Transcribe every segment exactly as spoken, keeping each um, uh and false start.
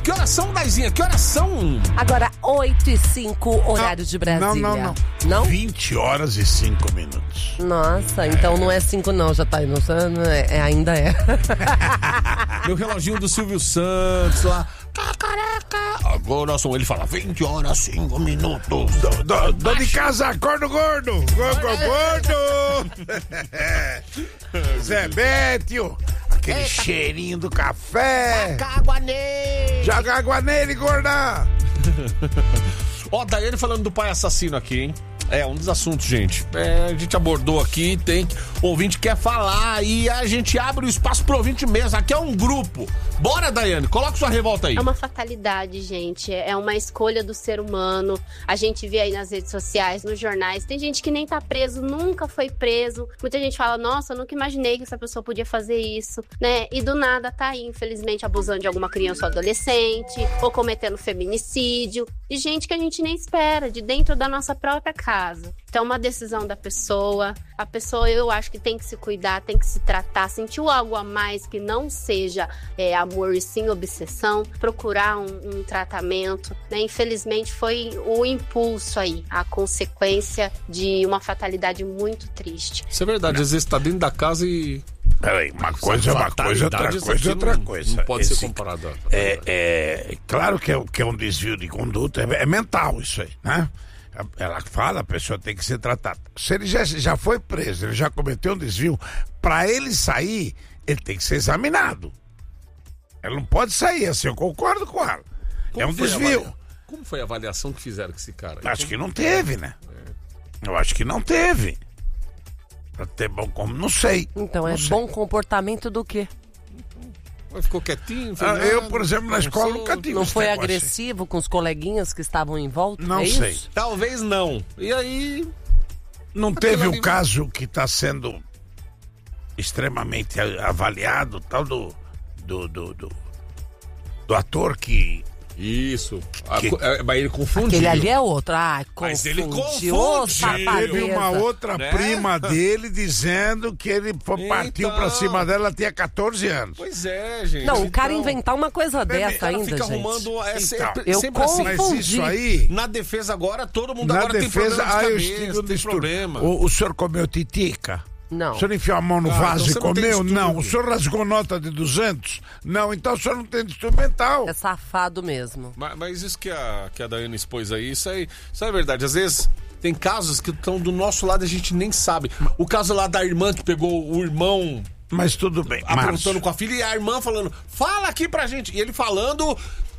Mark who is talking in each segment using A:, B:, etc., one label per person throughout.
A: Que horas são, Daizinha? Que horas são?
B: Agora, oito e cinco, horário de Brasília.
C: Não, não, não.
B: Não?
C: vinte horas e cinco minutos.
B: Nossa, então não é cinco não, já tá indo. É, é, ainda é.
A: Meu reloginho do Silvio Santos lá. Caraca! Agora são, ele fala vinte horas, cinco minutos.
C: Do, do, do de casa, acorda gordo! Gordo, gordo! Zé Bétio, aquele Eita. cheirinho do café.
A: Joga água nele!
C: Joga água nele, gorda!
A: Ó, oh, Daiane falando do pai assassino aqui, hein? É, um dos assuntos, gente. É, a gente abordou aqui, tem o ouvinte quer falar e a gente abre o espaço pro ouvinte mesmo. Aqui é um grupo. Bora, Daiane, coloca sua revolta aí.
D: É uma fatalidade, gente. É uma escolha do ser humano. A gente vê aí nas redes sociais, nos jornais. Tem gente que nem tá preso, nunca foi preso. Muita gente fala, nossa, eu nunca imaginei que essa pessoa podia fazer isso, né? E do nada tá aí, infelizmente, abusando de alguma criança ou adolescente, ou cometendo feminicídio. De gente que a gente nem espera, de dentro da nossa própria casa. Então, uma decisão da pessoa. A pessoa, eu acho que tem que se cuidar, tem que se tratar. Sentiu algo a mais que não seja é, amor e sim obsessão, procurar um, um tratamento, né? Infelizmente, foi o impulso aí, a consequência de uma fatalidade muito triste.
A: Isso é verdade, às vezes tá dentro da casa e...
C: Peraí, uma coisa é uma coisa, outra coisa é outra coisa.
A: Não pode
C: Esse,
A: ser comparado.
C: É, é, claro que é, que é um desvio de conduta, é, é mental isso aí, né? Ela fala, a pessoa tem que ser tratada. Se ele já, já foi preso, ele já cometeu um desvio, para ele sair, ele tem que ser examinado. Ele não pode sair assim, eu concordo com ela. Como é um desvio.
A: Como foi a avaliação que fizeram com esse cara?
C: Acho
A: Como...
C: que não teve, né? É. Eu acho que não teve. Pra ter bom como, não sei.
B: Então, é
C: sei.
B: bom comportamento do quê?
A: Ficou quietinho?
C: Ah,
A: nada,
C: eu, por exemplo, na escola
A: sou...
C: nunca tive.
B: Não foi agressivo aí com os coleguinhas que estavam em volta?
C: Não
B: é
C: sei.
B: Isso?
A: Talvez não. E aí...
C: Não teve o caso que está sendo extremamente avaliado, tal do do, do, do, do ator que...
A: Isso.
C: Que...
A: A, mas ele confundiu.
B: Aquele ali é outro. Ah,
A: mas ele confundiu.
B: Oh,
C: teve uma outra né? prima dele dizendo que ele então... partiu pra cima dela, tinha catorze anos.
A: Pois é, gente.
B: Não,
A: então...
B: o cara inventar uma coisa dessa
A: ela
B: ainda,
A: fica
B: gente.
A: arrumando... É
C: então,
A: sempre,
B: eu
A: sempre assim.
C: Mas isso aí...
A: Na defesa agora, todo mundo
C: na
A: agora
C: defesa,
A: tem problema de
C: ah,
A: cabeça,
C: eu
A: tem problema.
C: O, o senhor comeu titica?
B: Não.
C: O senhor enfiou a mão no
A: ah,
C: vaso
A: então
C: e comeu? Não. não. O senhor rasgou nota de duzentos? Não. Então o senhor não tem instrumental.
B: É safado mesmo.
A: Mas, mas isso que a, que a Daiane expôs aí, isso aí, isso é verdade. Às vezes tem casos que estão do nosso lado e a gente nem sabe. O caso lá da irmã que pegou o irmão...
C: Mas tudo bem,
A: aprontando
C: Márcio.
A: com a filha e a irmã falando, fala aqui pra gente. E ele falando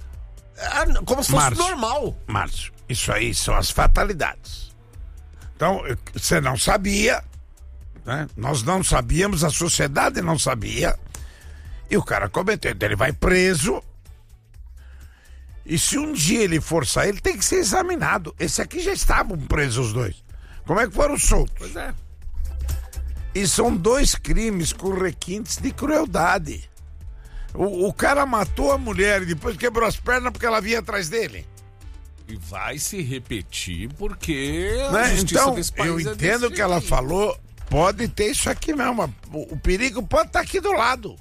A: como se fosse
C: Márcio,
A: normal.
C: Márcio, isso aí são as fatalidades. Então, você não sabia... Né? Nós não sabíamos, a sociedade não sabia, e o cara cometeu, então ele vai preso, e se um dia ele for sair, ele tem que ser examinado. Esse aqui já estavam presos os dois, como é que foram soltos?
A: Pois é.
C: E são dois crimes com requintes de crueldade. O, o cara matou a mulher e depois quebrou as pernas porque ela vinha atrás dele.
A: E vai se repetir porque a
C: né?
A: justiça
C: então
A: desse país
C: eu
A: é
C: entendo o que ela falou. Pode ter isso aqui mesmo. O, o perigo pode estar aqui do lado.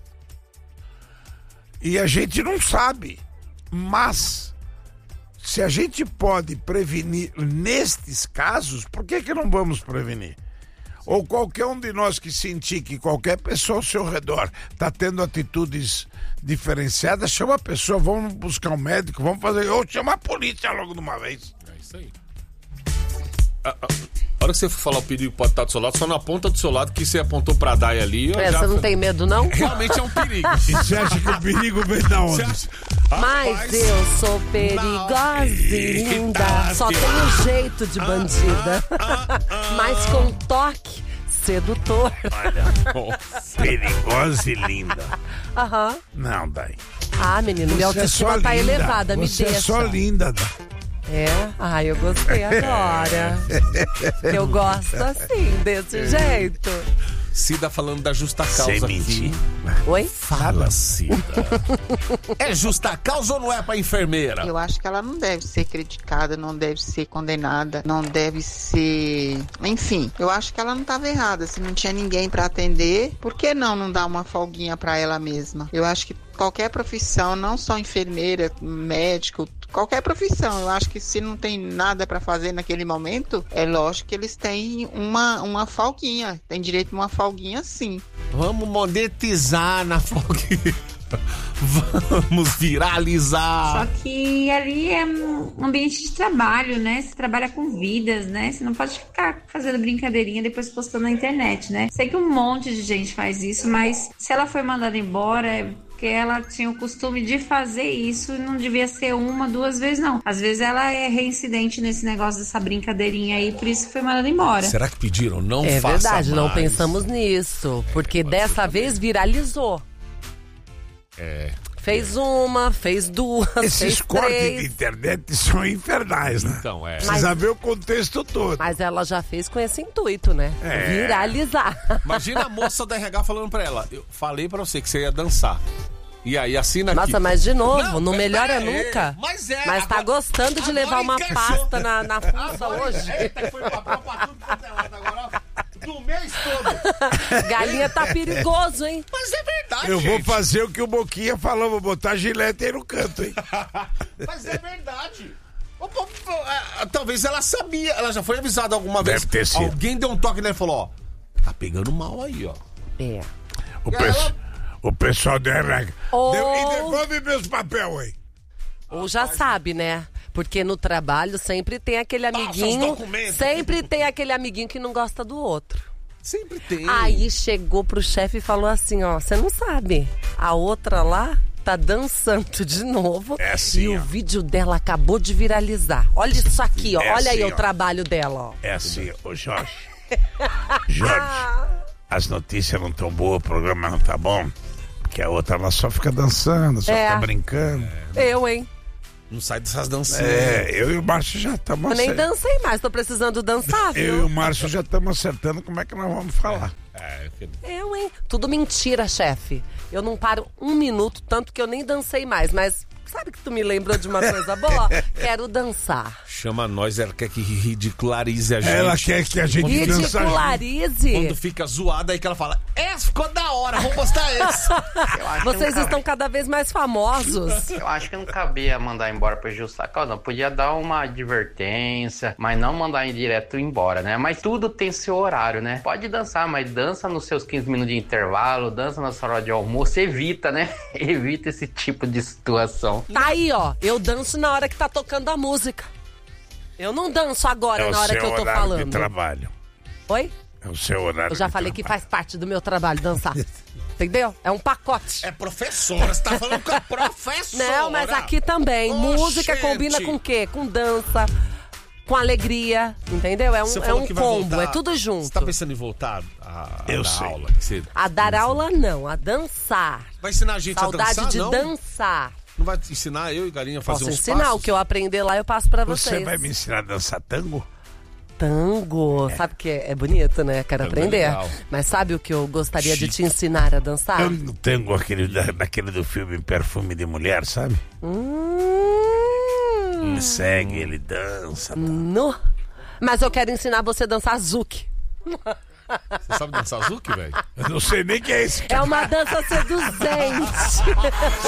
C: E a gente não sabe. Mas, se a gente pode prevenir nestes casos, por que que não vamos prevenir? Ou qualquer um de nós que sentir que qualquer pessoa ao seu redor está tendo atitudes diferenciadas, chama a pessoa, vamos buscar um médico, vamos fazer... Ou chama a polícia logo de uma vez.
A: É isso aí. A, a, a hora que você for falar o perigo pode estar do seu lado, só na ponta do seu lado que você apontou pra Dai ali.
B: É,
A: já...
B: Você não tem medo, não?
A: Realmente é um perigo.
C: E você acha que o perigo vem da onde?
A: Acha...
B: Mas
A: Rapaz,
B: eu sou perigosa e linda. Só tem um jeito de bandida. Mas com toque sedutor.
C: Olha, perigosa e linda.
B: Aham. Uhum.
C: Não, Dai.
B: Ah, menino, minha autoestima
C: é
B: tá
C: linda.
B: elevada, me
C: Você
B: deixa.
C: Você é só linda, Dai.
B: É? Ah, eu gostei agora. Eu gosto assim, desse jeito.
A: Cida falando da justa causa.
C: Sem
A: aqui.
C: mentir.
B: Oi?
A: Fala, Cida. É justa causa ou não é pra enfermeira?
E: Eu acho que ela não deve ser criticada, não deve ser condenada, não deve ser... Enfim, eu acho que ela não estava errada. Se não tinha ninguém pra atender, por que não não dar uma folguinha pra ela mesma? Eu acho que qualquer profissão, não só enfermeira, médico, qualquer profissão. Eu acho que se não tem nada para fazer naquele momento, é lógico que eles têm uma, uma folguinha. Tem direito a uma folguinha, sim.
A: Vamos monetizar na folguinha. Vamos viralizar.
F: Só que ali é um ambiente de trabalho, né? Você trabalha com vidas, né? Você não pode ficar fazendo brincadeirinha depois postando na internet, né? Sei que um monte de gente faz isso, mas se ela foi mandada embora é porque ela tinha o costume de fazer isso e não devia ser uma, duas vezes, não. Às vezes ela é reincidente nesse negócio dessa brincadeirinha aí, por isso que foi mandada embora.
A: Será que pediram? Não
B: É
A: faça
B: verdade,
A: mais.
B: não pensamos nisso. Porque dessa vez viralizou.
A: É.
B: Fez uma, fez duas,
C: Esses
B: fez
C: cortes
B: três.
C: de internet são infernais, né?
A: Então, é.
C: Precisa ver o contexto todo.
B: Mas ela já fez com esse intuito, né?
C: É.
B: Viralizar.
A: Imagina a moça da R H falando pra ela: eu falei pra você que você ia dançar. E aí, assina aqui.
B: Nossa, mas de novo, não,
A: Não,
B: melhora
A: é,
B: nunca.
A: Mas é.
B: Mas tá
A: agora-
B: gostando de
A: agora
B: levar uma
A: encaixou.
B: pasta na, na fuça
A: Agora-
B: hoje.
A: Eita, que foi papel pra tudo quanto é lado agora, ó. Do mês todo.
B: Galinha tá perigoso, hein?
A: Mas é verdade,
C: Eu vou
A: gente.
C: fazer o que o Boquinha falou, vou botar a gilete aí no canto, hein?
A: Mas é verdade. Ô, pô, pô, é, talvez ela sabia, ela já foi avisada alguma
C: Deve
A: vez.
C: ter sido.
A: Alguém deu um toque nela e falou: ó, tá pegando mal aí, ó.
B: É.
C: O,
A: E
C: peço-
A: ela-
C: o pessoal do R H.
B: Ou-
C: Deu- E devolve meus papéis aí.
B: Ou já sabe, né? Porque no trabalho sempre tem aquele
A: Passa os
B: amiguinho.
A: documentos.
B: Sempre tem aquele amiguinho que não gosta do outro.
A: Sempre tem.
B: Aí chegou pro chefe e falou assim, ó, você não sabe, a outra lá tá dançando de novo
C: É assim,
B: e
C: ó.
B: o vídeo dela acabou de viralizar. Olha isso aqui, ó,
C: É
B: olha aí
C: assim,
B: o
C: ó.
B: trabalho dela, ó.
C: É assim, ô Jorge. Jorge, as notícias não tão boas, o programa não tá bom. Porque a outra, ela só fica dançando, só
B: É.
C: fica brincando.
B: Eu, hein?
A: Não sai dessas dancinhas.
C: É, eu e o Márcio já estamos
B: Eu nem dancei mais, tô precisando dançar,
C: Eu e
B: viu?
C: o Márcio já estamos acertando como é que nós vamos falar.
A: É, que-
B: Eu, hein? Tudo mentira, chefe. Eu não paro um minuto, tanto que eu nem dancei mais, mas sabe que tu me lembrou de uma coisa boa? Quero dançar.
A: Chama nós, ela quer que ridicularize a gente.
C: Ela quer que a gente dança.
B: Ridicularize.
A: Quando fica zoada, aí que ela fala: essa ficou da hora, vamos postar esse.
G: Eu acho que
B: Vocês
G: não
B: estão cada vez mais famosos.
G: cabe- Eu acho que não cabia mandar embora pra justiça. Não, podia dar uma advertência, mas não mandar direto embora, né? Mas tudo tem seu horário, né? Pode dançar, mas dança nos seus quinze minutos de intervalo, dança na sua hora de almoço, evita, né? Evita esse tipo de situação.
B: Tá aí, ó. Eu danço na hora que tá tocando a música. Eu não danço agora
C: É o
B: na hora
C: seu
B: que eu tô
C: horário de
B: falando.
C: trabalho.
B: Oi?
C: É o seu horário
B: Eu já
C: de
B: falei que
C: trabalho.
B: faz parte do meu trabalho dançar. Entendeu? É um pacote.
A: É professora, você tá falando com a professora.
B: Não, mas aqui também.
A: Ô,
B: Música
A: gente.
B: combina com o quê? Com dança, com alegria. Entendeu? É um,
A: Você
B: é
A: falou
B: um
A: que vai
B: combo,
A: voltar-
B: é tudo junto.
A: Você tá pensando em voltar a, a
C: Eu
A: dar
C: sei.
A: aula? Que você
B: A dar aula não, a dançar.
A: vai ensinar a gente
B: Saudade
A: a dançar,
B: de
A: não?
B: dançar.
A: Não vai ensinar eu e Galinha a fazer
B: Posso
A: uns
B: ensinar,
A: passos?
B: o que eu aprender lá eu passo pra
C: Você
B: vocês.
C: vai me ensinar a dançar tango?
B: Tango, sabe que é, é bonito, né? Quero
A: Tango é
B: aprender.
A: legal.
B: Mas sabe o que eu gostaria de
A: Chique.
B: te ensinar a dançar?
C: Tango, tango aquele, da- daquele do filme Perfume de Mulher, sabe?
B: Hum,
C: Ele segue, ele dança.
B: no. Mas eu quero ensinar você a dançar zouk.
A: Você sabe dançar Zuki, velho?
C: Eu não sei nem quem é esse cara.
B: É uma dança seduzente.